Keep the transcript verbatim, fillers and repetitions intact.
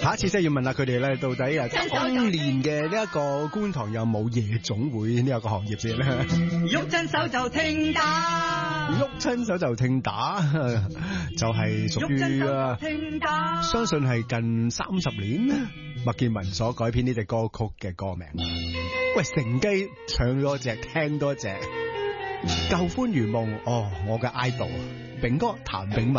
下一次真係要問下佢哋咧，到底啊當年嘅呢一個觀塘有冇夜總會呢一個行業先咧？ 喐親手就聽打， 喐親手就聽打，就係屬於啊，相信係近三十年麥健文所改編呢隻歌曲嘅歌名。喂，乘機唱多隻，聽多隻，舊歡如夢。哦，我嘅 idol 炳哥譚炳文。